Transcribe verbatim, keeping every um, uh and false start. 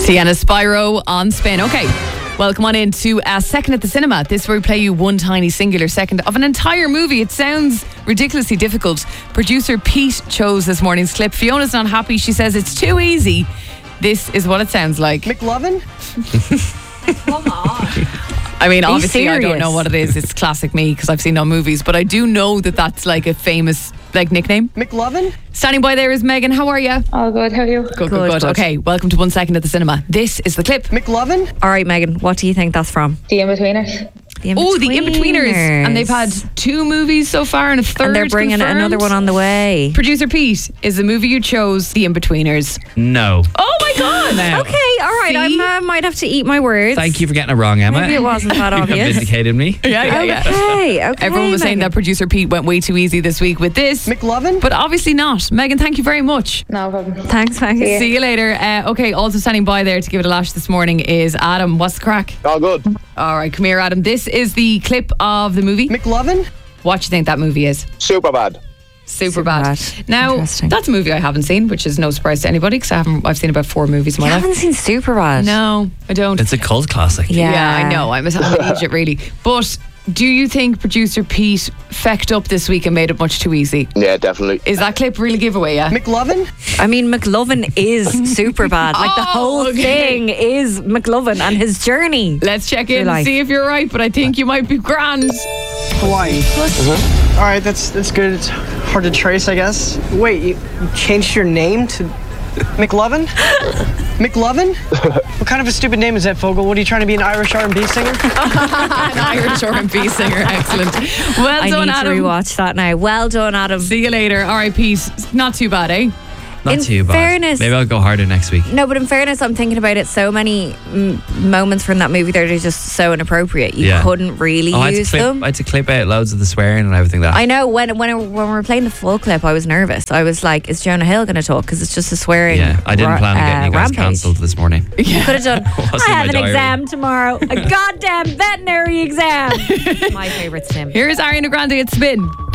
Sienna Spyro on Spin. Okay, welcome on into uh, Second at the Cinema. This is where we play you one tiny singular second of an entire movie. It sounds ridiculously difficult. Producer Pete chose this morning's clip. Fiona's not happy. She says it's too easy. This is what it sounds like. McLovin? Come on. I mean, obviously I don't know what it is. It's classic me because I've seen no movies, but I do know that that's like a famous like nickname. McLovin? Standing by there is Megan. How are you? All good, how are you? Good, good, good, good. Okay, welcome to One Second at the Cinema. This is the clip. McLovin? All right, Megan, what do you think that's from? The In-Betweeners. The Oh, the In-Betweeners. And they've had two movies so far and a third And they're bringing confirmed. another one on the way. Producer Pete, is the movie you chose The In-Betweeners? No. Oh my God! No. Okay, all right, I uh, might have to eat my words. Thank you for getting it wrong, Emma. Maybe it wasn't that You have obvious. vindicated me. Yeah, yeah, yeah. Okay, okay. Everyone was saying Megan. that producer Pete went way too easy this week with this. McLovin? But obviously not. Megan, thank you very much. No problem. Thanks, Megan. See ya. See you later. Uh, okay, also standing by there to give it a lash this morning is Adam. What's the crack? All good. All right, come here, Adam. This is the clip of the movie. McLovin? What do you think that movie is? Super bad. Super, Super bad. bad. Now, Interesting. that's a movie I haven't seen, which is no surprise to anybody because I haven't. I've seen about four movies in You my life. haven't seen Superbad? No, I don't. It's a cult classic. Yeah. Yeah, I know. I'm an idiot, really. But do you think producer Pete fecked up this week and made it much too easy? Yeah, definitely. Is that clip really giveaway? Yeah. McLovin? I mean, McLovin is Superbad. Like, the Oh, whole okay. thing is McLovin and his journey. Let's check Your in and life. see if you're right. But I think you might be grand. Hawaii. All right, that's that's good. It's hard to trace, I guess. Wait, you, you changed your name to McLovin? McLovin? What kind of a stupid name is that, Fogel? What are you trying to be, an Irish R and B singer? An Irish R and B singer. Excellent. Well I done, need Adam. to rewatch that now. Well done, Adam. See you later. All right, Pete. Not too bad, eh? Not In too bad. fairness- Maybe I'll go harder next week. No, but in fairness, I'm thinking about it. So many m- moments from that movie that are just so inappropriate. You Yeah. couldn't really Oh, I had, to use clip, them. I had to clip out loads of the swearing and everything. That I know when when when we were playing the full clip, I was nervous. I was like, "Is Jonah Hill going to talk?" Because it's just a swearing. Yeah, I didn't ra- plan on getting uh, you guys rampage. cancelled this morning. Could have done. What's I in have my an diary? exam tomorrow. A goddamn veterinary exam. My favourite sim. Here's Ariana Grande at Spin.